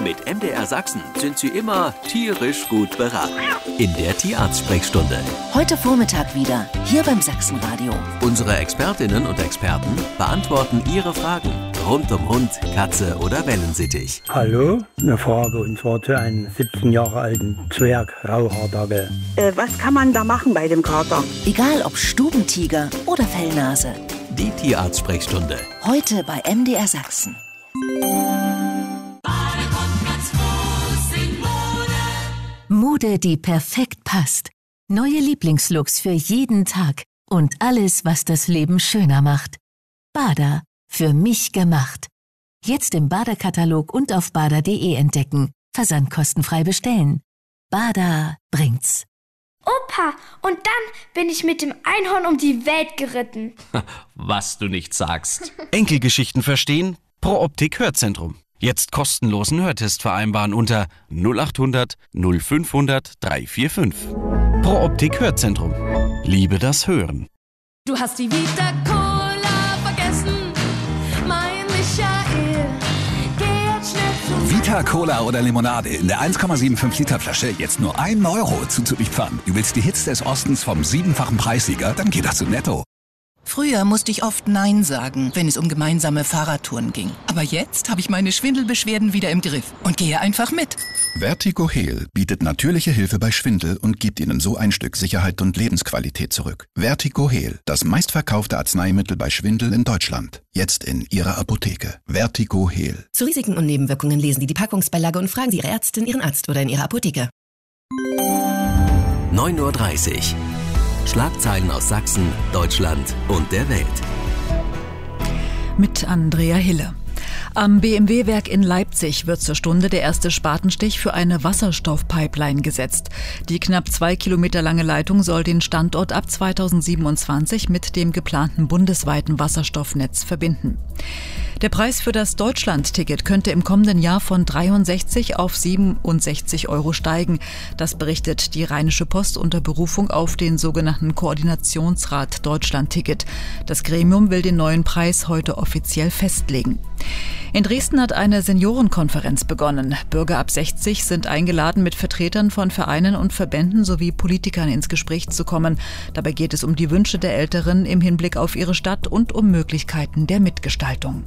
Mit MDR Sachsen sind Sie immer tierisch gut beraten. In der Tierarzt-Sprechstunde. Heute Vormittag wieder, hier beim Sachsenradio. Unsere Expertinnen und Experten beantworten Ihre Fragen rund um Hund, Katze oder Wellensittich. Hallo, eine Frage und zwar zu einem 17 Jahre alten Zwerg-Rauhaardackel. Was kann man da machen bei dem Kater? Egal ob Stubentiger oder Fellnase. Die Tierarzt-Sprechstunde. Heute bei MDR Sachsen. Mode, die perfekt passt. Neue Lieblingslooks für jeden Tag. Und alles, was das Leben schöner macht. Bada, für mich gemacht. Jetzt im Bada-Katalog und auf bada.de entdecken. Versand kostenfrei bestellen. Bada bringt's. Opa, und dann bin ich mit dem Einhorn um die Welt geritten. Was du nicht sagst. Enkelgeschichten verstehen? Pro Optik Hörzentrum. Jetzt kostenlosen Hörtest vereinbaren unter 0800 0500 345. Pro Optik Hörzentrum. Liebe das Hören. Du hast die Vita Cola vergessen, mein Michael. Geh jetzt schnell zu Vita Cola oder Limonade in der 1,75 Liter Flasche jetzt nur 1 Euro zuzüglich Pfand. Du willst die Hits des Ostens vom 7-fachen Preissieger? Dann geht das zu Netto. Früher musste ich oft Nein sagen, wenn es um gemeinsame Fahrradtouren ging. Aber jetzt habe ich meine Schwindelbeschwerden wieder im Griff und gehe einfach mit. Vertigo Heal bietet natürliche Hilfe bei Schwindel und gibt Ihnen so ein Stück Sicherheit und Lebensqualität zurück. Vertigo Heal, das meistverkaufte Arzneimittel bei Schwindel in Deutschland. Jetzt in Ihrer Apotheke. Vertigo Heal. Zu Risiken und Nebenwirkungen lesen Sie die Packungsbeilage und fragen Sie Ihre Ärztin, Ihren Arzt oder in Ihrer Apotheke. 9:30 Uhr. Schlagzeilen aus Sachsen, Deutschland und der Welt. Mit Andrea Hille. Am BMW-Werk in Leipzig wird zur Stunde der erste Spatenstich für eine Wasserstoffpipeline gesetzt. Die knapp 2 Kilometer lange Leitung soll den Standort ab 2027 mit dem geplanten bundesweiten Wasserstoffnetz verbinden. Der Preis für das Deutschland-Ticket könnte im kommenden Jahr von 63 auf 67 Euro steigen. Das berichtet die Rheinische Post unter Berufung auf den sogenannten Koordinationsrat Deutschland-Ticket. Das Gremium will den neuen Preis heute offiziell festlegen. In Dresden hat eine Seniorenkonferenz begonnen. Bürger ab 60 sind eingeladen, mit Vertretern von Vereinen und Verbänden sowie Politikern ins Gespräch zu kommen. Dabei geht es um die Wünsche der Älteren im Hinblick auf ihre Stadt und um Möglichkeiten der Mitgestaltung.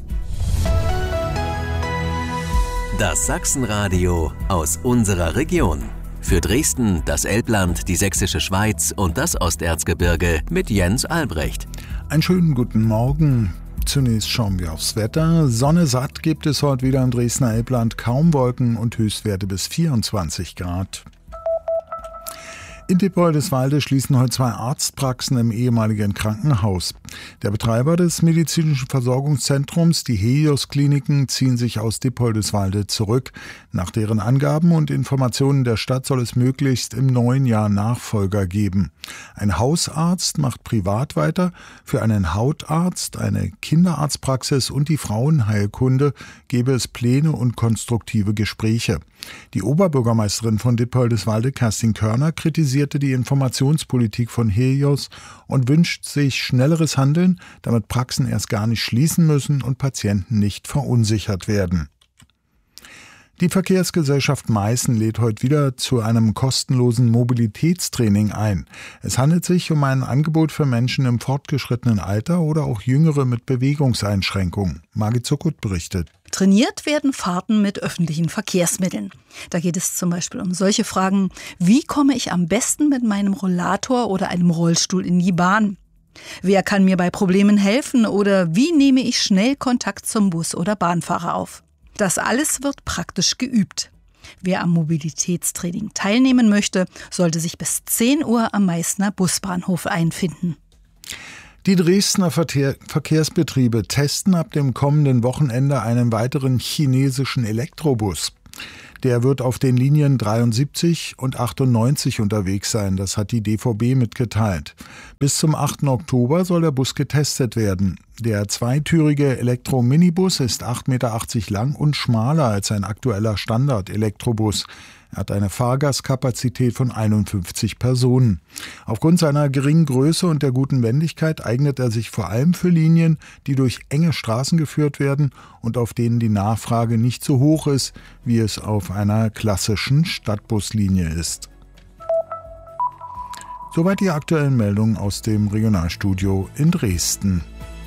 Das Sachsenradio aus unserer Region. Für Dresden, das Elbland, die Sächsische Schweiz und das Osterzgebirge mit Jens Albrecht. Einen schönen guten Morgen. Zunächst schauen wir aufs Wetter. Sonne satt gibt es heute wieder im Dresdner Elbland, kaum Wolken und Höchstwerte bis 24 Grad. In Dippoldiswalde schließen heute 2 Arztpraxen im ehemaligen Krankenhaus. Der Betreiber des medizinischen Versorgungszentrums, die Helios-Kliniken, ziehen sich aus Dippoldiswalde zurück. Nach deren Angaben und Informationen der Stadt soll es möglichst im neuen Jahr Nachfolger geben. Ein Hausarzt macht privat weiter. Für einen Hautarzt, eine Kinderarztpraxis und die Frauenheilkunde gäbe es Pläne und konstruktive Gespräche. Die Oberbürgermeisterin von Dippoldiswalde, Kerstin Körner, kritisierte die Informationspolitik von Helios und wünscht sich schnelleres Handeln, damit Praxen erst gar nicht schließen müssen und Patienten nicht verunsichert werden. Die Verkehrsgesellschaft Meißen lädt heute wieder zu einem kostenlosen Mobilitätstraining ein. Es handelt sich um ein Angebot für Menschen im fortgeschrittenen Alter oder auch Jüngere mit Bewegungseinschränkungen. Margit Zuckut berichtet. Trainiert werden Fahrten mit öffentlichen Verkehrsmitteln. Da geht es zum Beispiel um solche Fragen, wie komme ich am besten mit meinem Rollator oder einem Rollstuhl in die Bahn? Wer kann mir bei Problemen helfen oder wie nehme ich schnell Kontakt zum Bus- oder Bahnfahrer auf? Das alles wird praktisch geübt. Wer am Mobilitätstraining teilnehmen möchte, sollte sich bis 10 Uhr am Meißner Busbahnhof einfinden. Die Dresdner Verkehrsbetriebe testen ab dem kommenden Wochenende einen weiteren chinesischen Elektrobus. Der wird auf den Linien 73 und 98 unterwegs sein, das hat die DVB mitgeteilt. Bis zum 8. Oktober soll der Bus getestet werden. Der zweitürige Elektro-Minibus ist 8,80 Meter lang und schmaler als ein aktueller Standard-Elektrobus. Er hat eine Fahrgastkapazität von 51 Personen. Aufgrund seiner geringen Größe und der guten Wendigkeit eignet er sich vor allem für Linien, die durch enge Straßen geführt werden und auf denen die Nachfrage nicht so hoch ist, wie es auf einer klassischen Stadtbuslinie ist. Soweit die aktuellen Meldungen aus dem Regionalstudio in Dresden.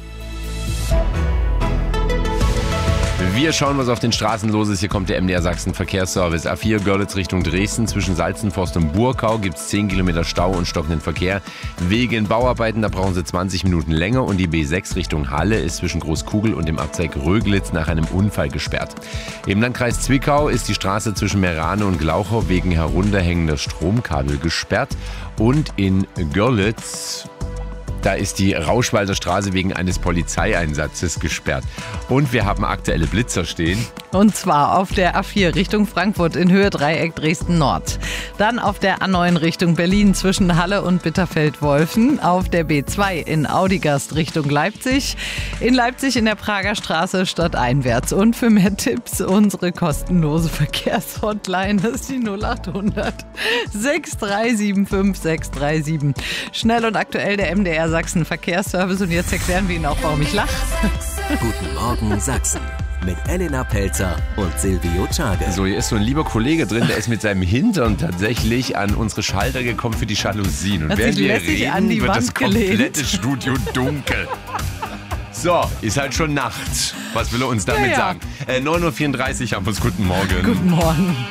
Wir schauen, was auf den Straßen los ist. Hier kommt der MDR Sachsen Verkehrsservice. A4 Görlitz Richtung Dresden. Zwischen Salzenforst und Burkau gibt es 10 Kilometer Stau und stockenden Verkehr. Wegen Bauarbeiten, da brauchen Sie 20 Minuten länger. Und die B6 Richtung Halle ist zwischen Großkugel und dem Abzweig Röglitz nach einem Unfall gesperrt. Im Landkreis Zwickau ist die Straße zwischen Merane und Glauchau wegen herunterhängender Stromkabel gesperrt. Und in Görlitz, da ist die Rauschwalder Straße wegen eines Polizeieinsatzes gesperrt. Und wir haben aktuelle Blitzer stehen. Und zwar auf der A4 Richtung Frankfurt in Höhe Dreieck Dresden Nord. Dann auf der A9 Richtung Berlin zwischen Halle und Bitterfeld-Wolfen. Auf der B2 in Audigast Richtung Leipzig. In Leipzig in der Prager Straße stadteinwärts. Und für mehr Tipps unsere kostenlose Verkehrshotline. Das ist die 0800 6375 637. Schnell und aktuell der MDR Sachsen Verkehrsservice. Und jetzt erklären wir Ihnen auch, warum ich lache. Guten Morgen Sachsen mit Elena Pelzer und Silvio Czage. So, hier ist so ein lieber Kollege drin, der ist mit seinem Hintern tatsächlich an unsere Schalter gekommen für die Jalousien. Und während wir reden, wird das komplette Studio dunkel. So, ist halt schon Nacht. Was will er uns damit sagen? 9.34 Uhr haben wir uns. Guten Morgen. Guten Morgen.